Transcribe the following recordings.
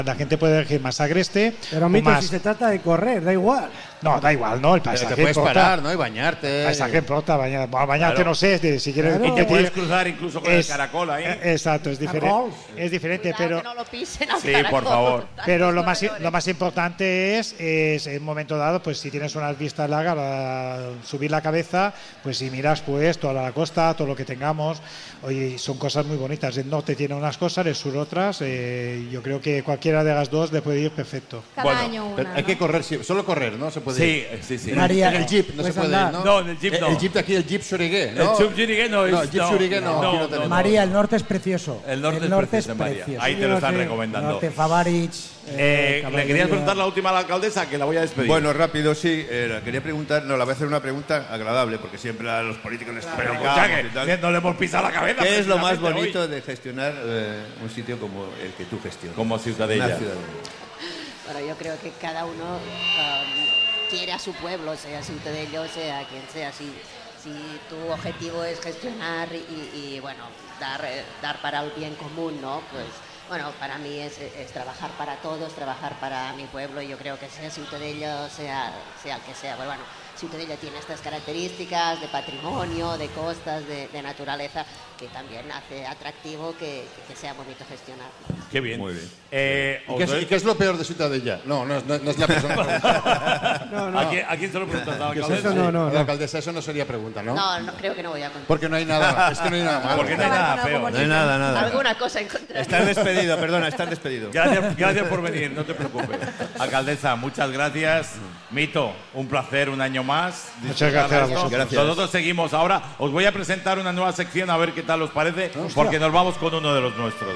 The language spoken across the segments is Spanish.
La gente puede elegir más agreste. Pero Mito, si se trata de correr, da igual. No, da igual, ¿no? El paisaje te puedes importa. parar, ¿no? Y bañarte. El paisaje importa, bañarte Claro. no sé, si quieres. Y te puedes cruzar incluso con el caracol ahí. Exacto, es diferente. Es diferente, pero. Que no lo pisen al Sí, caracol. por favor. Pero lo más importante es en un momento dado, pues si tienes unas vistas largas, subir la cabeza, pues si miras pues toda la costa, todo lo que tengamos, oye, son cosas muy bonitas. El norte tiene unas cosas, el sur otras. Yo creo que cualquiera de las dos le puede ir perfecto. Cada año una, pero hay ¿no? que correr, solo correr, ¿no? Se puede ir. Sí. María, En el jeep no se puedes puede ir, andar. ¿no? No, en el jeep no. El jeep de aquí, el jeep Surigué, ¿no? El Jeep Surigué no es. No, el Jeep Surigué no, aquí no tenemos. María, el norte es precioso. El norte es precioso, María. Ahí te lo están recomendando. Norte Favarich. Le querías preguntar la última a la alcaldesa, que la voy a despedir. Bueno, rápido, sí. Quería preguntar, no, la voy a hacer una pregunta agradable, porque siempre a los políticos les Pero complicamos escucha, y tal. que no le hemos pisado la cabeza. ¿Qué es lo más precisamente bonito hoy. de gestionar un sitio como el que tú gestionas? Como Ciutadella. Una ciudadela. Bueno, yo creo que cada uno quiere a su pueblo, sea Ciutadella o sea quien sea. Si tu objetivo es gestionar y bueno, dar para el bien común, ¿no? Pues bueno, para mí es trabajar para todos, trabajar para mi pueblo. Yo creo que sea Ciutadella o sea el que sea. Pero bueno, Ciutadella tiene estas características de patrimonio, de costas, de naturaleza, que también hace atractivo que sea bonito gestionar. Qué bien. Muy bien. ¿Y qué es lo peor de Ciutadella? No es la persona. ¿A quién se lo preguntas? ¿A la ¿Qué es alcaldesa? eso? A la alcaldesa eso no sería pregunta, ¿no? No, creo que no voy a contar. Porque no hay nada, es que no hay nada malo. Porque no hay nada feo. No hay nada. Alguna cosa encontraré. Estás despedido, perdona, estás despedido. Gracias por venir, no te preocupes. Alcaldesa, muchas gracias. Mito, un placer un año más. Muchas gracias a vosotros. Gracias. Nosotros seguimos ahora. Os voy a presentar una nueva sección a ver qué tal os parece, porque nos vamos con uno de los nuestros.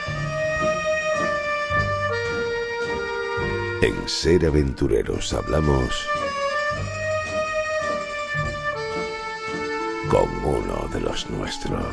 En Ser Aventureros hablamos con uno de los nuestros.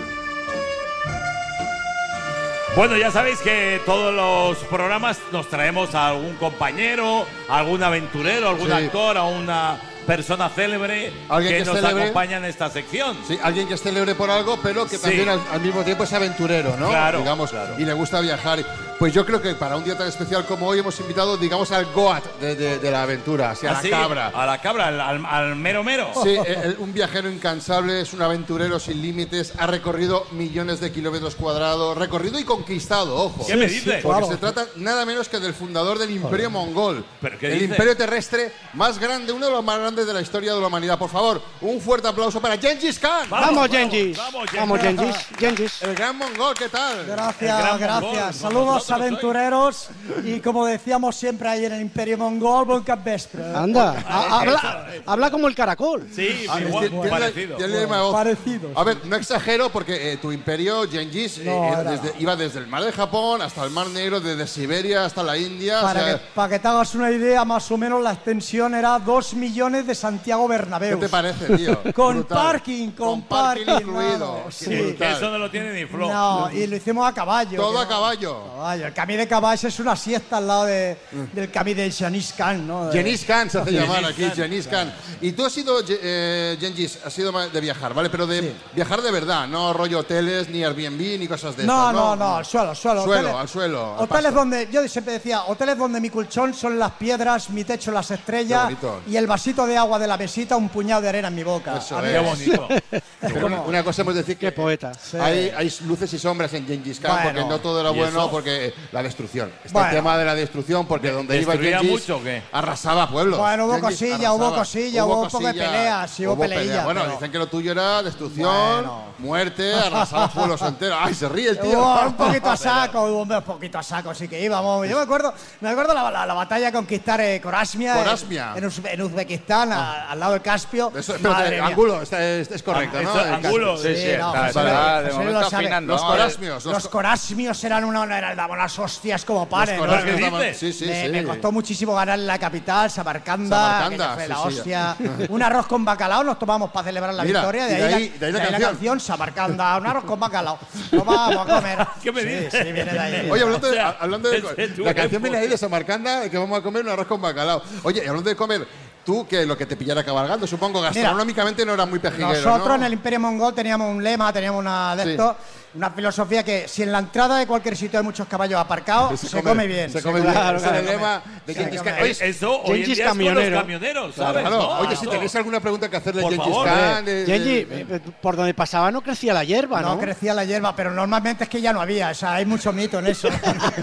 Bueno, ya sabéis que todos los programas nos traemos a algún compañero, a algún aventurero, a algún Sí. actor, a una persona célebre Alguien que que nos célebre. acompaña en esta sección. Sí, alguien que es célebre por algo, pero que Sí. también al mismo tiempo es aventurero, ¿no? Claro, digamos, claro. y le gusta viajar. Pues yo creo que para un día tan especial como hoy hemos invitado, digamos, al Goat de la aventura, hacia ¿Ah, sí? la cabra. A la cabra, al mero mero. Sí, un viajero incansable, es un aventurero sin límites, ha recorrido millones de kilómetros cuadrados, recorrido y conquistado, ojo. ¿Qué me dices? Porque se trata nada menos que del fundador del Imperio Mongol. ¿Pero qué el dices? imperio terrestre más grande, uno de los más grandes de la historia de la humanidad. Por favor, un fuerte aplauso para Gengis Khan. Vamos, Gengis. Vamos, Gengis. El gran mongol, ¿qué tal? Gracias. Mongol. Saludos Vosotros aventureros y como decíamos siempre ahí en el Imperio Mongol, buen capvespre. Anda, habla como el caracol. Sí, Ah, igual, tiene parecido. tiene la misma voz. Parecido. A ver, no exagero porque tu imperio, Gengis, No, iba desde el mar de Japón hasta el mar Negro, desde Siberia hasta la India. Para que te hagas una idea, más o menos la extensión era 2 millones de Santiago Bernabéu. ¿qué te parece, tío? Con Brutal. parking, con parking incluido. mano. Sí, Sí. brutal. Eso no lo tiene ni Flo. No, y lo hicimos a caballo. Todo que a caballo. Caballo. El camí de caballo es una siesta al lado del camí de Gengis Khan, ¿no? Gengis Khan se hace llamar aquí, Khan. Gengis Khan. Y tú has sido, Gengis, has sido de viajar, ¿vale? Pero de viajar de verdad, no rollo hoteles, ni Airbnb, ni cosas de No, estas, no, al suelo. Al suelo. al Hoteles pasto. donde, yo siempre decía, hoteles donde mi colchón son las piedras, mi techo las estrellas Qué bonito. y el vasito de agua de la mesita, un puñado de arena en mi boca. Eso A mí es. Qué bonito. Pero una cosa hemos de decir Qué que poeta. hay luces y sombras en Gengis Khan, Bueno. porque no todo era ¿Y bueno, eso? porque la destrucción. Está Bueno. el tema de la destrucción, porque donde iba ¿Destruía Gengis mucho o qué? arrasaba pueblos. Bueno, hubo Gengis cosilla, hubo un poco de cosilla, peleas, sí, hubo peleillas, Bueno, pero- dicen que lo tuyo era destrucción, Bueno. muerte, arrasaba pueblos enteros. ¡Ay, se ríe el tío! Hubo un poquito a saco, un poquito a saco, sí que íbamos. Yo me acuerdo la batalla de conquistar Corasmia, Corasmia. en Uzbekistán, al lado del Caspio. Eso, Madre espérate, mía. Angulo, es correcto, ¿no? Eso, Angulo. Sí, no, está, eso está, de eso momento lo sabe. afinando. Los ¿no? A ver, corasmios. Los corasmios eran daban las hostias como panes. Los ¿no? corasmios ¿Qué daban- dices? Sí, Me costó muchísimo ganar en la capital, Samarcanda, Samarcanda, que fue sí, la sí. hostia. Un arroz con bacalao nos tomamos para celebrar la Mira, victoria. y de ahí la canción. Samarcanda, un arroz con bacalao. No vamos a comer. ¿Qué me dices? Sí, viene de ahí. Oye, hablando O sea, de es tu la canción viene ahí época. de Samarcanda, que vamos a comer un arroz con bacalao. Oye, y hablando de comer, tú que lo que te pillara cabalgando, supongo, gastronómicamente no era muy pejiguero, Nosotros ¿no? en el Imperio Mongol teníamos un lema, teníamos una de Sí. esto, una filosofía que si en la entrada de cualquier sitio hay muchos caballos aparcados, se come bien. Se come bien. Claro, Ese es el claro. lema de Gengis Khan. Oye, Eso hoy en Gengis día es con los camionero. camioneros, ¿sabes? claro, ¿no? oye, si Eso. tenéis alguna pregunta que hacerle a Por Gengis favor, Khan... Genji, por donde pasaba no crecía la hierba, ¿no? No crecía la hierba, pero normalmente es que ya no había. O sea, hay mucho mito en eso.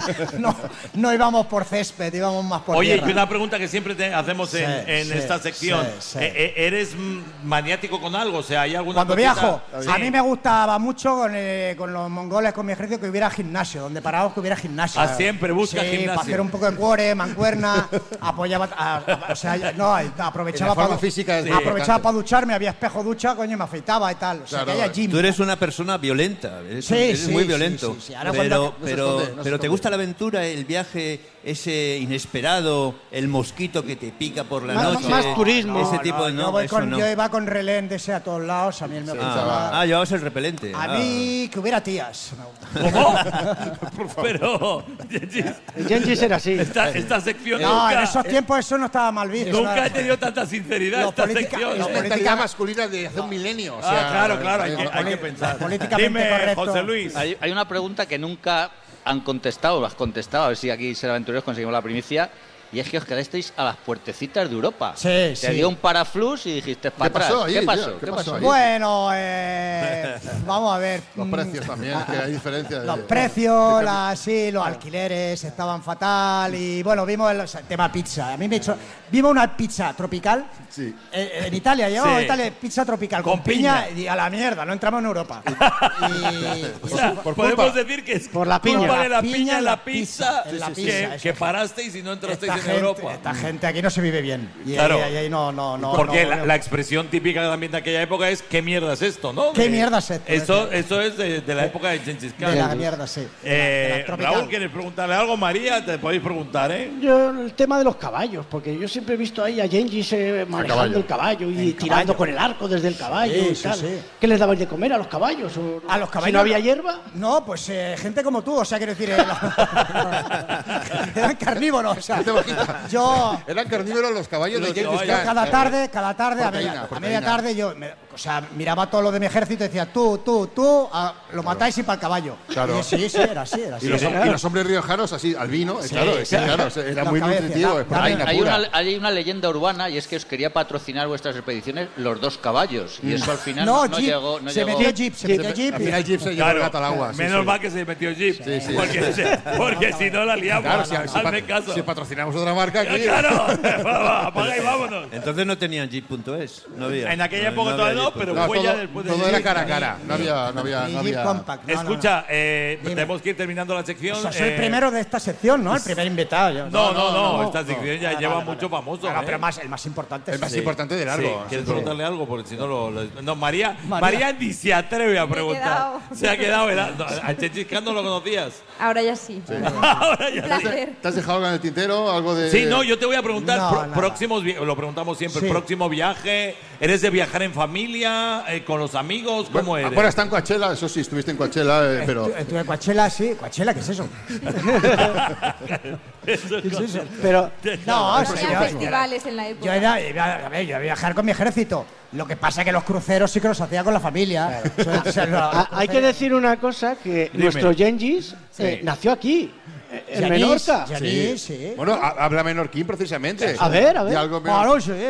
No íbamos por césped, íbamos más por Oye, tierra. y una pregunta que siempre hacemos en sí, esta sección. sí. ¿Eres maniático con algo? O sea, ¿hay alguna Cuando cosita? viajo, Sí. a mí me gustaba mucho con los mongoles, con mi ejército, que hubiera gimnasio, donde parados que hubiera gimnasio. Ah, siempre busca sí, gimnasio. para hacer un poco de cuore, mancuerna, apoyaba, o sea, no, aprovechaba La forma para física es aprovechaba importante. para ducharme, había espejo ducha, coño, me afeitaba y tal. O sea, Claro, que haya gym. Tú eres una persona violenta, eres, Sí, eres sí, muy sí, violento. sí, sí. Ahora Pero, cuando- no se esconde, no se pero ¿te esconde. gusta la aventura, el viaje, ese inesperado, el mosquito que te pica por la Más- noche? más turismo. Ese tipo de yo, voy eso con, no. yo iba con relén de ese a todos lados, a mí me gustaba. Ah, llevabas el repelente. A mí que hubiera tías. Me gusta. ¿Cómo? Pero, Gengis era así. esta sección No, nunca, en esos tiempos eso no estaba mal visto. nunca nada. he tenido tanta sinceridad Lo esta política- sección. lo Es mentalidad masculina de hace un milenio. O sea, Claro, hay que pensar. políticamente Dime, correcto. José Luis. Hay una pregunta que nunca han contestado, o has contestado, a ver si aquí Ser Aventureros conseguimos la primicia, y es que os quedasteis a las puertecitas de Europa. Sí, Te sí. dio un paraflux y dijiste para ¿Qué atrás. pasó ahí, ¿Qué tío? pasó? ¿Qué pasó ahí? Bueno, vamos a ver. Los precios también, es que hay diferencia. Los precios, los alquileres estaban fatal y bueno, vimos el tema pizza. A mí me he hecho, vimos una pizza tropical Sí. en Italia, llevamos Sí. a Italia pizza tropical con Con piña piña. y a la mierda, no entramos en Europa. Y- O sea, podemos decir que es Por la piña. culpa de la La piña piña en en la la pizza, pizza, en la que- pizza, que, eso. parasteis y no entrasteis en Europa. Esta gente aquí no se vive bien. Y Claro. ahí no. Porque no, la expresión típica también de aquella época es ¿qué mierda es esto? ¿no? ¿Qué mierda es esto? Eso es de la época de Gengis Khan. de la mierda, sí. De la tropical. Raúl, ¿quieres preguntarle algo? María, te podéis preguntar, ¿eh? Yo, el tema de los caballos, porque yo siempre he visto ahí a Gengis manejando caballo. el caballo y El tirando caballo. con el arco desde el caballo Sí, y sí, tal. sí. ¿Qué les dabais de comer a los caballos? A los caballos. Si no había hierba. No, pues gente como tú, o sea, quiero decir, eran carnívoros. O sea, Gente bajita. yo Eran carnívoros los caballos de Los Gengis caballos. Khan. cada tarde, Proteína, a proteína. media tarde, o sea, miraba todo lo de mi ejército y decía, tú, lo matáis y para el caballo. Claro. Y sí, era así. Y los hombres riojanos así, al vino, claro, es que, claro, era Los muy cabezas, nutritivo, es proteína Hay pura. hay una leyenda urbana y es que os quería patrocinar vuestras expediciones los dos caballos. Y eso al final No, no Jeep, llegó. se metió Jeep, se metió Jeep. Al final Jeep se llevó el gato al agua. sí, menos sí. mal que se metió Jeep. Sí, sí. Porque si no la liamos. Claro, Hazme caso. si patrocinamos otra marca aquí. Claro, apaga y vámonos. Entonces no tenían Jeep.es, no había. En aquella época todavía no, pero No, fue ya todo, después de todo Jeep. era cara a cara. No había. Y Jeep Compact. No, no, no. Escucha, Dime. tenemos que ir terminando la sección. O sea, soy el primero de esta sección, ¿no? El primer invitado. yo. No, esta sección ya lleva vale. mucho famoso. Bueno, ¿eh? pero el más importante El es más importante de Sí, largo. ¿quieres sí, sí. preguntarle algo? Porque si no No, María ni se atreve a preguntar. quedado. Se ha quedado. No, a Gengis Khan no lo conocías. Ahora ya sí. Ahora ya Un placer. ¿Te has dejado algo en el tintero? ¿Algo de.? Sí, no, yo te voy a preguntar, No, nada. próximos, lo preguntamos siempre, Sí. próximo viaje, ¿eres de viajar en familia, con los amigos? ¿Cómo eres? Bueno, está en Coachella, eso sí, estuviste en Coachella, pero. Estuve en Coachella, sí. ¿Coachella qué es eso? ¿Qué es eso? Pero No, Había sí, festivales en la yo época. iba a viajar con mi ejército. Lo que pasa es que los cruceros sí que los hacía con la familia. O sea, hay que decir una cosa, que Dime. nuestro Gengis nació aquí, en Menorca. Yanis, sí. Bueno, habla menorquín precisamente. A ver. Y algo Bueno, sí.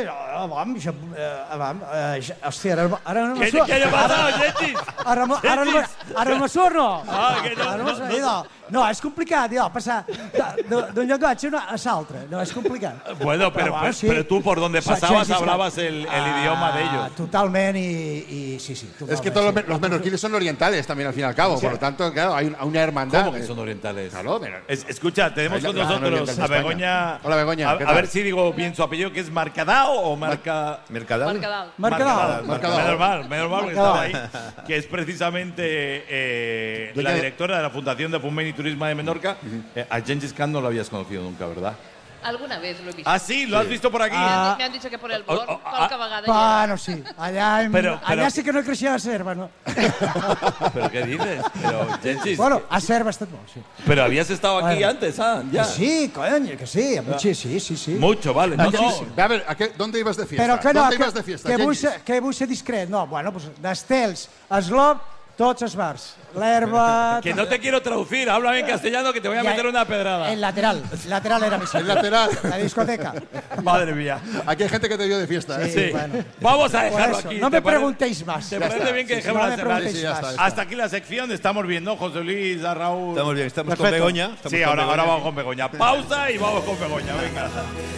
Hòstia, ara no me ¿Qué ha pasado, Gengis? Ara no me surt. Que no, Ara no me surt. No, és complicat, jo, passar d'un llenguatge a l'altre. No, és complicat. Bueno, pero tú por donde pasabas hablabas el idioma de ellos. Totalment y sí. Es que todos los menorquines son orientales también, al fin y al cabo. Por lo tanto, claro, hay una hermandad. ¿Cómo que son orientales? Claro, Escucha, tenemos con Ahí la- nosotros orientales de a España. Begoña. Hola, Begoña, ¿qué A tal? ver si digo bien su apellido, que es Marcadao o Marca. ¿Mercadal? Mercadal. Menos mal, porque estaba ahí. Que es precisamente la directora de la Fundación de Foment y Turismo de Menorca. A Gengis Khan no lo habías conocido nunca, ¿verdad? Alguna vez lo he visto. Ah, sí, lo has visto por aquí. Me han dicho que por el Born, qualque vegada hi era. Bueno, sí. Pero- Allà sí que no creixia la serva, no? ¿Pero qué dices? Pero, Gengis, Bueno, a serva ha estat molt, sí. pero habías estado aquí Bueno. antes, ¿ah? Que Ya. sí, coño, que sí. Sí. Mucho, vale. No, no. A ver, ¿dónde ibas de fiesta? Però que no, ¿Dónde ibas de fiesta? que Gengis? vull ser discret. No, bueno, pues d'estels, eslop, Tots els bars. L'herba... Que no te quiero traducir, háblame en castellano que te voy a meter una pedrada. El lateral era mi sitio. El lateral. La discoteca. Madre mía. Aquí hay gente que te vio de fiesta, ¿eh? Sí. Bueno. Vamos a dejarlo Por eso, aquí. no me ¿Te parece- preguntéis más. ¿Te Ya parece está. bien que Sí, dejemos no la me preguntéis ya más. está. Hasta aquí la sección, estamos bien, ¿no? José Luis, a Raúl. Estamos bien, estamos con Perfecto. Begoña. Sí, ahora vamos con Begoña. Pausa y vamos con Begoña, venga.